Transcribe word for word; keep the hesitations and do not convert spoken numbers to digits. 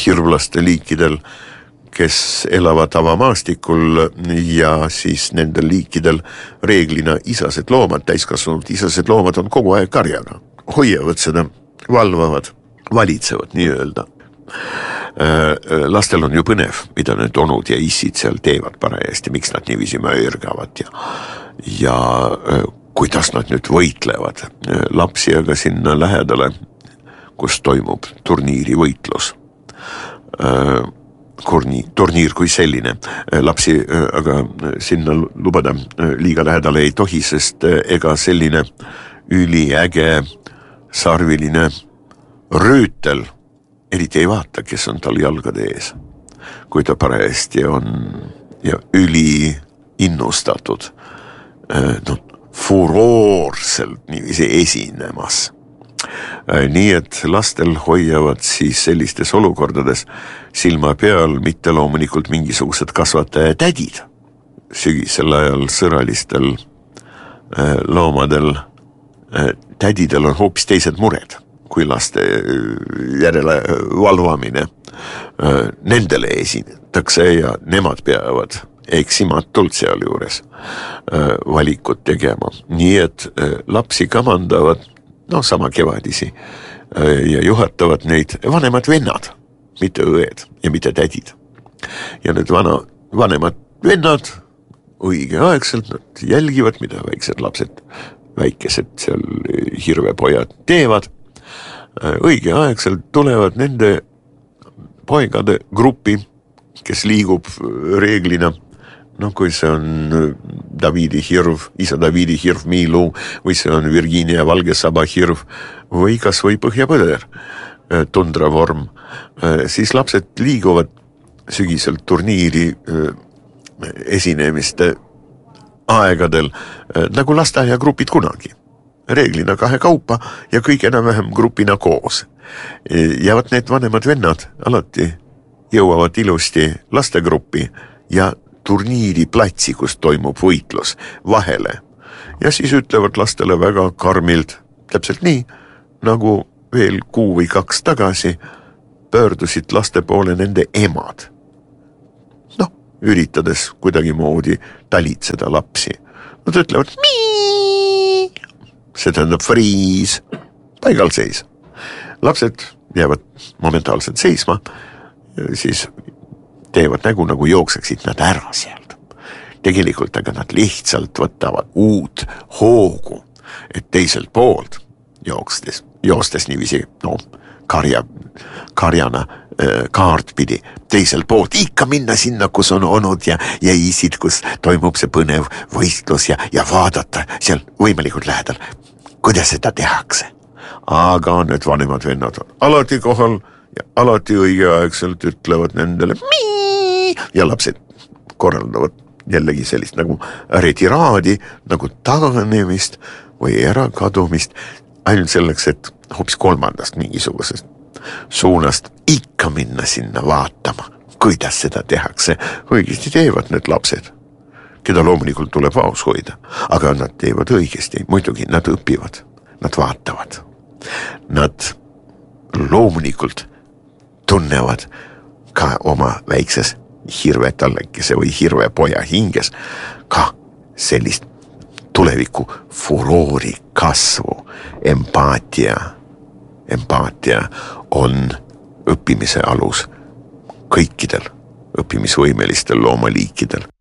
hirvlaste liikidel, kes elavad avamaastikul ja siis nendel liikidel reeglina isased loomad, täiskasvanud isased loomad on kogu aeg karjaga. Hoiavad seda, valvavad, valitsevad nii öelda. Lastel on ju põnev, mida need onud ja issid seal teevad parajasti, miks nad niiviisi möörgavad ja, ja kuidas nad nüüd võitlevad. Lapsi aga sinna lähedale, kus toimub turniiri võitlus. Kurni, turniir kui selline. Lapsi aga sinna lubada liiga lähedale ei tohi, sest ega selline üliäge sarviline rüütel eriti ei vaata, kes on tal jalgade ees. Kui ta parajasti on ja üli innustatud, no, furoorselt niiviisi esinemas. Nii et lastel hoiavad siis sellistes olukordades silma peal mitte loomulikult mingisugused kasvataja tädid. Sügisel ajal sõralistel loomadel tädidel on hoopis teised mured, kui laste järele valvamine nendele esinetakse ja nemad peavad eksimatult seal juures valikut tegema. Nii et lapsi kamandavad no sama kevadisi ja juhatavad neid vanemad vennad, mitte õed ja mitte tädid. Ja need vana, vanemad vennad õigeaegselt nad jälgivad, mida väiksed lapsed, väikesed seal hirvepojad teevad. Õigeaegselt tulevad nende poegade gruppi, kes liigub reeglina. No kui see on Davidi hirv, isa Davidi hirv Miilu, või see on Virginia Valgesaba hirv, või kas või Põhjapõder tundravorm, siis lapsed liiguvad sügisel turniiri esinemiste aegadel nagu lasteaiagrupid kunagi. Reeglina kahe kaupa ja kõik enam-vähem grupina koos. Ja võt need vanemad vennad alati jõuavad ilusti lastegruppi ja turniiri platsi, kus toimub võitlus vahele. Ja siis ütlevad lastele väga karmilt, täpselt nii, nagu veel kuu või kaks tagasi pöördusid laste poole nende emad. Noh, üritades kuidagi moodi talitseda lapsi. Nad ütlevad mii, see tähendab friis, paigal seis. Lapsed jäävad momentaalselt seisma, siis teevad nägu, nagu jookseksid nad ära sealt. Tegelikult aga nad lihtsalt võtavad uut hoogu, et teiselt poolt jookstes, joostes niiviisi, no, karja, karjana kaart pidi, teiselt poolt ikka minna sinna, kus on onud ja, ja isid, kus toimub see põnev võistlus ja, ja vaadata seal võimalikult lähedal, kuidas seda tehakse. Aga need vanemad vennad on alati kohal ja alati õigeaegselt ütlevad nendele mii, ja lapsed korraldavad jällegi sellist nagu retiraadi, nagu taganemist või ärakadumist, ainult selleks, et hoopis kolmandast mingisugusest suunast ikka minna sinna vaatama, kuidas seda tehakse. Õigesti teevad need lapsed, keda loomulikult tuleb aus hoida, aga nad teevad õigesti, muidugi nad õpivad, nad vaatavad. Nad loomulikult tunnevad ka oma väikses hirvetallekese või hirvepoja hinges ka sellist tuleviku furoori kasvu. Empaatia, empaatia on õppimise alus kõikidel õppimisvõimelistel loomaliikidel.